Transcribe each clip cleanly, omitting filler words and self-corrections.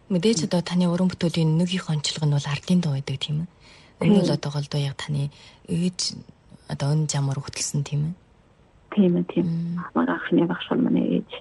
Мэдээж одоо таны уран бүтээлийн нэг их онцлог нь бол ардын дуу байдаг тийм ээ. Энэ бол одоо голдоо яг таны ээж одоо өн замаар хөтлсөн тийм ээ. Тийм. Анхны багш бол манай ээж.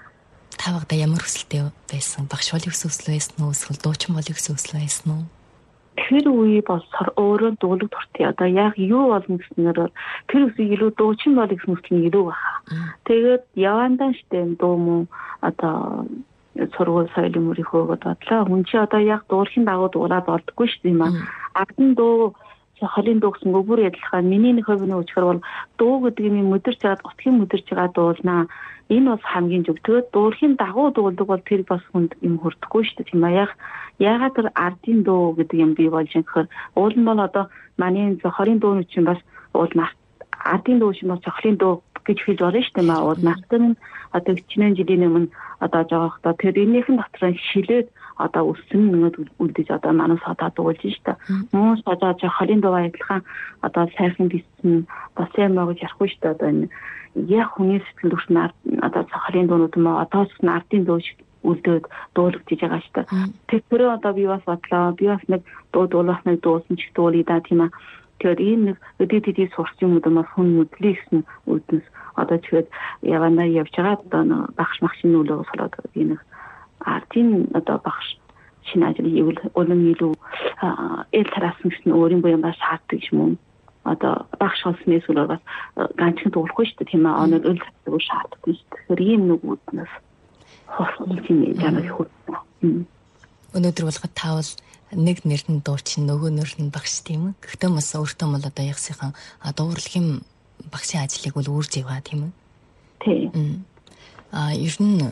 Та багада ямар хүсэлтэй байсан? Багш болыг хүсэлтэй байсан уу? Эсвэл дуучин болыг хүсэлтэй байсан уу? Тэр үе бол өөрөө дуулаг дуртай. Одоо яг юу болно гэснээр тэр үе илүү дуучин болыг хүсэлний илүү баха. Тэгээд явандан штэ дуу мөн одоо сургууль соёлын мөрийнхөө бодлоо. Хүн чи одоо яг дуурхийн дагуу дуулаад болдоггүй шүү дээ юм аа. Ардын дуу холын дуу гэсэн бүр ялхаа миний нэг хувийн өчгөр бол дуу гэдэг нь mëдэрч чагаад утгийн mëдэрч чагаад дуулнаа. Энэ бас хамгийн зөв. Тэгээд дуурхийн дагуу дуулдаг бол тэр бас хүнд юм хүрдэхгүй шүү дээ тийм аа. Ягаад тэр ардын дуу гэдэг юм бий болж юм гэхээр уул нь бол одоо манай холын дуунууд чинь бас уул ардын дуу шиг бас цохлын дуу гэж хэлж болно шүү дээ маа. Уул настар нь одоо 40 жилийн өмнө одоо жоохоо тэр энийхэн дотор шилээд одоо өссөн нэг үлдэж одоо манаас одоо дуулж штэ. Мөн одоо холын дуу адилхан одоо сайхан биссэн бас юм аа гэж ярихгүй штэ. Одоо энэ яг хүний сэтгэл төрсөн одоо холын дуунууд маа одоо ч ардын дуу шиг үлдээд дуулагдж байгаа штэ. Тэгэхээр одоо би бас бодлоо. Би бас нэг дуулах нэг дуусан ч дуулъя да тийм аа. Тэгэхээр энэ нэг өдөртөд сурсан юм уу хүн мэдлээ гэсэн үднэс одоо тэгээд явандаа явж байгаа одоо багш махшин нүүлээ болоод энэ ардын одоо багш шинэ ажил улам илүү эл тараасан гэсэн өөрийн буян бас шаарддаг юм уу? Одоо багш олснээс үл бас ганцхан дуулахгүй шүү дээ тийм ээ. Онол эл тараасан шаарддаг шүү дээ. Тэгэхээр ийм нэг үднэс хослолж юм яагаад хөө. Өнөөдөр болгоод таавал нэг нэр нь дуучин нөгөө нэр нь багш тийм ээ. Гэхдээ бас өөртөө бол одоо ягсынхан дуурлахын багшийн ажлыг бол үрж яваа тийм ээ. Тийм. Ер нь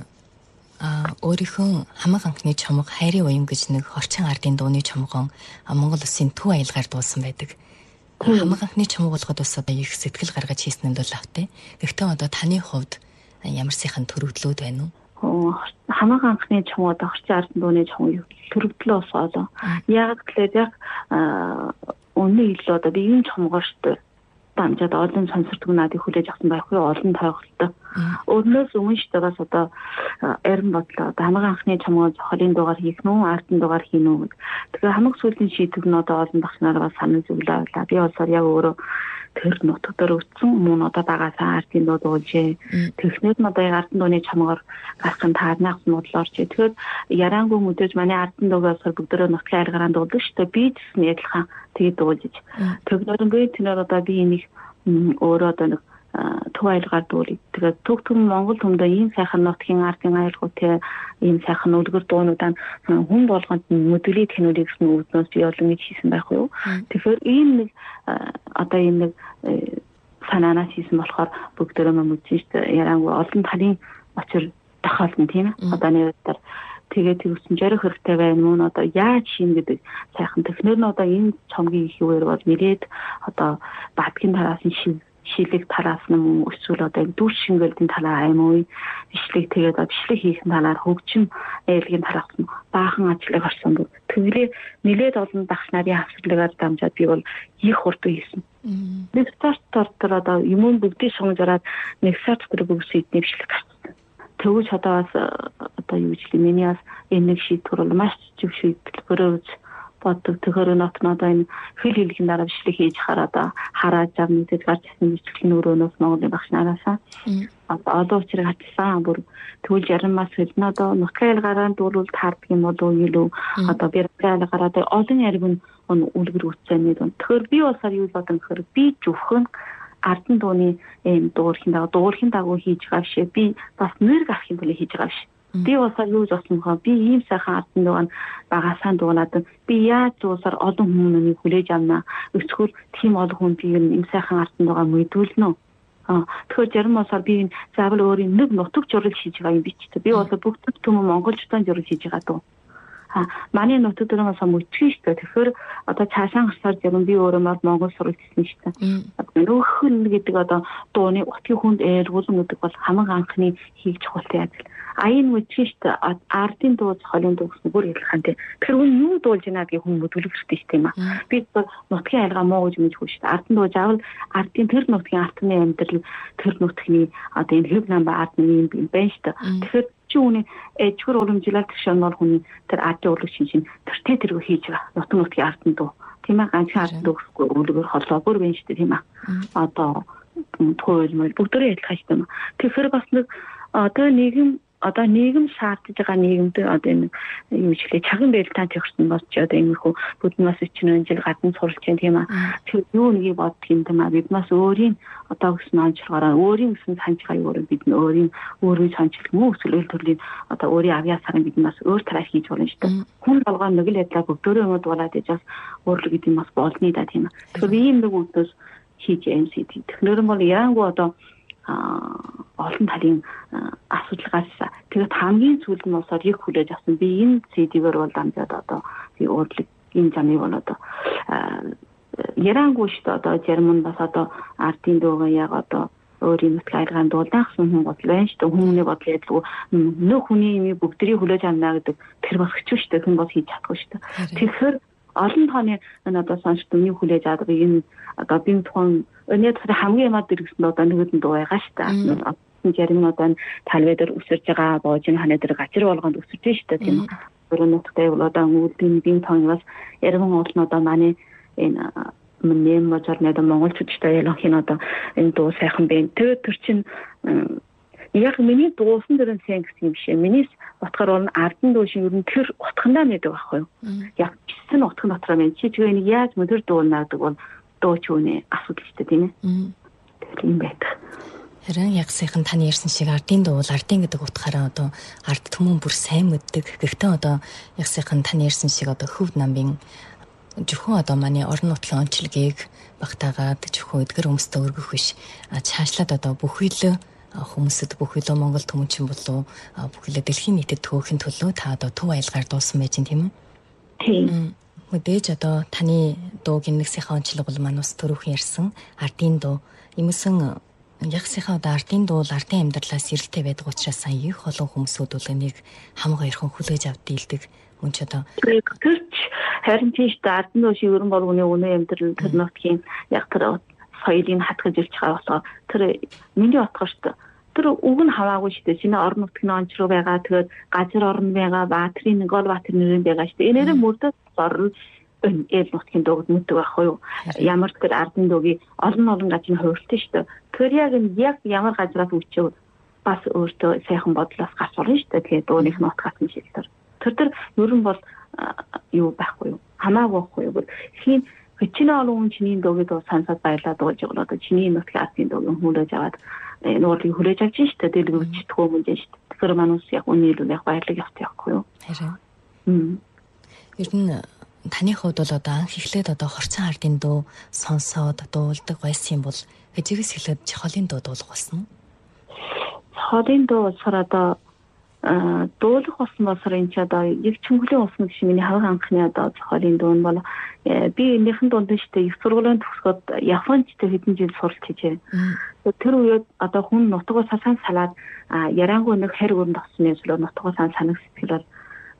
өөрийнхөө хамаг анхны чамга хайрын уян гэж нэг орчин ардын дууны чамгон Монгол Улсын төв аялгаар дуулсан байдаг. Хамаг анхны чамга болгоод бас одоо их сэтгэл гаргаж хийсэн нь бол автай. Гэхдээ одоо таны хувьд ямар сайхан төрөгдлүүд байна уу? Хамаг анхны чамга одоо орчин ардын дууны чамга төрөгдлөө осоолоо. Яг тэгэхээр яг өнөө илүү одоо би энэ чамгаар штэ дамжаад олон сонсогддог надыг хүлээж авсан байхгүй олон тойголтой. Өөрнөөс өмнө ч бас одоо эрен бодлоо одоо хамаг анхны чамгаа холын дуугаар хийх нү ардын дуугаар хийнэ үү. Тэгэхээр хамаг сүүлийн шийдвэр нь одоо олон багш нараа санал зөвлөө авлаа. Би болсоор яг өөрөө тэр нутгаар өтсөн мөн одоо дагаасаа ардын дуу дуулжээ. Технэр нь одоо ардын дууны чамгаар гарахын таарнаас модлоорч. Тэгэхээр яраангүй мэдээж манай ардын дуугаас бүгдөө нутгийн аргараа дуулдаг шүү дээ. Би ч гэсэн ялхан тэгээд дуулж. Тэгнэрэнгүй тэрээр одоо би энийг өөрөө одоо нэг төв аялгаар дуулыг. Тэгээд төв Монгол төмдөө ийм сайхан нутгийн ардын аялгууд ийм сайхан үлгэр дуунуудаа хүн болгонд мэдгэлий тэнүүлэх гэсэн үүднөөс би олон гэж хийсэн байх юу. Тэгэхээр ийм нэг одоо ийм нэг санаанаас хийсэн болохоор бүгдөө мэдсэн шүү дээ. Яраангүй олон талын очир тохиолдсон тийм ээ. Одоо нэрээр тэгээд тэгсэн жарих хэрэгтэй байна мөн одоо яаж хийн гэдэг сайхан технэр нь одоо энэ цомгийн их үеэр бол нэлээд одоо бадгийн тараас нь шилэг талаас нь эсвэл одоо дүүс шингэлдийн талаа аймгүй бичлэг тэгээд бичлэг хийх талаар хөгжим ээлгийн талаас нь баахан ажлыг орсон бүр тэглээ нэлээд олон багш нарын хавцлагаар дамжаад би бол их хурдан хийсэн. Нэг старт одоо юм бүгдийг сонгожраад нэг сард тэр бүгд сэдний бичлэг гарсан. Тэгвэл одоо одоо юу гэж ли миний бас энэ нэг шийдвэр бол маш зөв шийдвэрөө боддог. Тэгэхээр одоо энэ хэл хэлхийн дараа бичлэг хийж хараад хараад зам мэдээд гарч ирсэн бичлэгийн өрөөнөөс Монголын багш нараасаа одоо учрыг хатсан бүр тэгвэл ярамаас хэлнэ одоо нутгийн айлгаараа дуулвал таардаг юм болов юу одоо би айлгаараа олон яриг нь үлгэр үүсцэнэ. Тэгэхээр би басаар юу бодсон гэхээр би зөвхөн ардын дууны дуурхийн дагуу хийж байгаа шээ. Би бас нэр гарахын төлөө хийж байгаа шээ. Би басаар юу зосон хаа би ийм сайхан ардын дууг багасаа дуулаад би яаж зуусаар олон хүмүүнийг хүлээж авнаа. Өсгөл тийм олон хүн би ийм сайхан ардын дуугаа мэдүүлнэ. Тэгэхээр зарим басаар би заавал өөрийн нэг нутаг журал хийж байгаа юм биш. Би бас бүгд төмөн монголчуудын журал хийж байгаа дөө. Манай нутаг дөрөв бас мөчгөн шүү дээ. Тэгэхээр одоо цаашаа гарсаар зарим би өөрөө Монгол суралцсан шүү дээ. Нөхөн гэдэг одоо дууны утгийн хүнд ээлгүүлэн гэдэг бол хамаг анхны хийж чухалтай ажил. Аян мөчгөн шүү дээ. Ардын дуу холын дуу гэсэн бүр ялхан тий. Тэгэхээр хүн юу дуулж байна гэдгийг хүн мэдүүлэх хэрэгтэй шүү дээ юм аа. Би нутгийн айлгаа муу гэж мэдгүй шүү дээ. Ардын дуу заавал ардын тэр нутгийн ардны амьдрал тэр нутгийн одоо энэ хэв намба ардны юм байна шүү дээ. Тэгэхээр хүний эжгэр уламжлалт шанал хүний тэр ардын урлаг шинжин тэртээ тэргөө хийж байгаа. Нутгийн ардын дуу. Тийм ээ ганцхан ардын дуухгүй үлгэр холлоо бүр байна шүү дээ тийм ээ. Одоо туйлмал бүгдөө ялхаж байна. Тэгэхээр бас нэг одоо нийгэм шаардж байгаа нийгэмд одоо энэ юу жилээ чаган байлтаа төгссөн болж одоо иймэрхүү бүднээс өчнөө жил гадна сурч чинь тийм аа тэр юу нэгийг боддгийн тийм аа биднээс өөрийн одоо гэсэн онцлогоороо өөрийн гэсэн санчгаа өөрөө бид нь өөрийн санчлал мөн өсвөл төрлийн одоо өөрийн авьяасаар биднээс өөр тарай хийж болно шүү дээ хүн болгоо нэг л ядлаа бүгдөө юмуд болоод ижаас өөрлөг гэдэг нь бас болны да тийм аа тэгэхээр ийм нэг үднээс хийж MCD тэгэхээр бол яангу одоо олон талын асуудал гарсан. Тэгээд хамгийн сүүлд нь усаар яг хүлээж авсан. Би энэ CD-гээр бол амжаад одоо би урлагийн замыг бол одоо ярангуй шүү дээ. Одоо Жерман бас одоо ардын дуугаа яг одоо өөрийн нутгийн айлгаан дуулаах хүн бодол байна шүү дээ. Хүмүүний бодол ядгүй нөх хүний юм бүгдрийг хүлээж авна гэдэг тэр бас хэцүү шүү дээ. Хүн бол хийж чадахгүй шүү дээ. Тэгэхээр олон тооны одоо сонсч дүний хүлээж авдаг энэ одоо би тухайн өнөөдөр хамгийн ямад дэргэсэн одоо нэгэн дуу байгаа шүү дээ. Жарим одоо талвэдэр өсөрж байгаа боожин ханаа дээр гачир болгонд өсөрж шүү дээ тийм үү. Өөрөнөдтэй бол одоо үүдийн бин тонгоос ярман уулын одоо манай энэ мэм мажорнод монголчуудтай ялахын одоо энэ дуу сайхан байна. Тэр чинь яг миний дуусан дөрөн сайн гэсэн юм шиг. Миний утгаар бол ардын дуу шиг ер нь тэр утгандаа нэдэг байхгүй юу? Яг гисэн утган дотроо мэн чи тэгээд яаж мөдөр дуунаа гэдэг бол дууч үнэ асуудал шүү дээ тийм ээ. Тэгэхээр юм байдаг. Харин яг сайхан таны ярьсан шиг ардын дуу бол ардын гэдэг утгаараа одоо ард түмэн бүр сайн мэддэг. Гэхдээ одоо яг сайхан таны ярьсан шиг одоо хөвд намын зөвхөн одоо манай орон нутгийн онцлогийг багтаагаад зөвхөн эдгэр хүмүүстэй өргөх биш. Цаашлаад одоо бүхэл хүмүүсэд бүхэл Монгол түмэнчин болов бүхэл дэлхийн нийтэд төөхөн төлөө та одоо төв аялгаар дуусан байж тийм үү? Тийм. Мэдээж одоо таны дуугийн нэг сайхан онцлог бол манус төрөөхөн ярьсан ардын дуу. Иймсэн ягсынхаа одоо ардын дуу ардын амьдралаас эрэлттэй байдаг учраас сайн их олон хүмүүсүүд бол энийг хамгаа ярхан хүлээж авд дийлдэг. Мөн ч одоо тэрч харин тийш ардын дуу шиг ерөн болгоны үнэ амьдрал тэр нутгийн яг тэр соёлыг хатгаж ирж байгаа болохоор тэр миний утгаар шүү дээ. Тэр үг нь хаваагүй шүү дээ. Шинэ орон нутгийн онцлог байгаа. Тэгээд газар орн байгаа. Баатрийн гол баатар нэрэн байгаа шүү дээ. Энээрээ мөрдөд орн эл нутгийн дууг мэддэг байхгүй юу? Ямар тэр ардын дуугийн олон газрын хувиралтай шүү дээ. Тэр яг ямар газраас үчив бас өөртөө сайхан бодлоос гарч орно шүү дээ. Тэгээд дууных нь утгаас нь шилтэр. Тэр ерөн бол юу байхгүй юу? Хамаагүй байхгүй юу? Хин чиний олон хүн чиний дуугийг сонсоод баярлаад дуулж байгаа одоо чиний нутгийн ардын дууг хүлээж аваад нуурлыг хүлээж авч шүү дээ. Дэлгэрч төхөө мөн дээ шүү дээ. Тэгэхээр манус яг үнээл яг баярлаг явах байхгүй юу? Харин. Ер нь таны хувьд бол одоо анх эхлээд одоо хорцон ардын дуу сонсоод дуулдаг байсан бол хэжигээс эхлээд чохолын дуу дуулах болсон уу? Чохолын дуу болохоор одоо дуулах болсон болохоор энэ ч одоо яг чүнхлийн усан гэж миний хавар анхны одоо чохолын дуу нь бол би энэхэн дунд нь штэ их сургуулийн төгсгөөд Япондтэй хэдэн жил суралц хийжээ. Тэр үед одоо хүн нутгаа цасан салаад ярангуй нэг хэр өрөнд авсны зүйл нутгаа сан санаг сэтгэл бол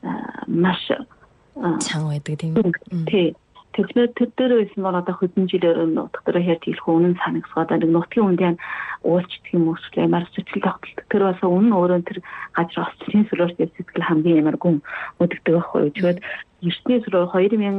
маш чанга байдаг тийм үү? Тий. Тэгэхээр тэр дээр байсан бол одоо хэдэн жилээр нутг дээр хэрэг хэлэх үнэн санагсгаад нэг нутгийн үндийн уулздаг юм уусчлаа ямар сэтгэл тогтолдог. Тэр бас үнэн өөрөө тэр газар ослын сүлөөрт сэтгэл хамгийн ямар гүн өдөгдөг байхгүй юу. Тэгээд эртний сүлөөр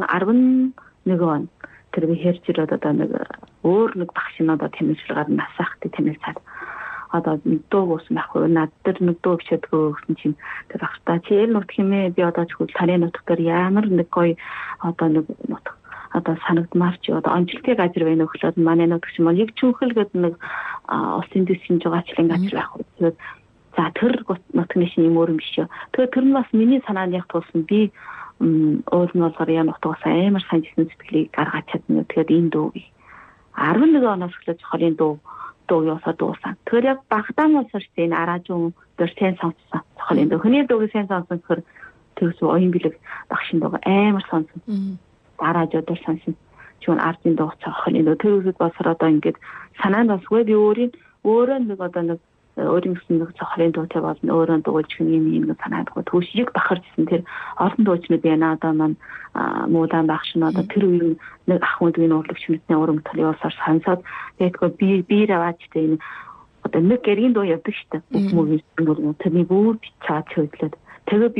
2011 он тэр би хэрж ирээд одоо нэг өөр нэг багш нь одоо тэмүүлэл гарна насаахтай тэмүүлэл одоо дуу уусан байхгүй над дээр нэг дуу бичээдгөө гэсэн чинь тэр багтаа чи эл нутг хэмээ би одоо чигүүл таны нутг дээр ямар нэг гоё одоо нэг нутг одоо санагдмаар чи одоо онцлогтой газар байна өглөөд манай нутг чинь яг чүнхэл гэдэг нэг улсын дэвсгэж байгаа члэн газар байхгүй тэгээд за тэр нутгны шинэ юм өөр юм биш юу тэгээд тэр нь бас миний санаанд яг тулсан би өөр нь болохоор яа нутгаас амар санжсан сэтгэлийг гаргаж чадна тэгээд энэ дууг 11 оноос эхлэж холын дуу ясаа дуусан. Тэгэхээр яг багтаамаас ирсэн энэ араажун дээр сайн сонссон. Цохолын дуу. Хүний дууг сайн сонсон гэхээр тэгс оюун билег багшин дууг амар сонсон. Араажууд дээр сонсон. Чүн ардын дуу цохолын дуу. Тэр үсэд бас одоо ингээд санаанд басгүй би өөрөө нэг одоо нэг өөрийн нэг цохолын дуутай болно. Өөрөө дуулж гин юм нэг санаадгүй. Төшийг бахарчсан тэр олон дуучнууд байна. Одоо маань муудан багш нь одоо тэр үеийн нэг ах үдгийн урлагч мэдний урам төлөв усаар сонсоод тэгэхгүй биер аваад тэ энэ одоо нэг гэргийн дуу явдаг шүү дээ. Бүх мөвийн тэрний бүр цаад чөлөөд. Тэгээ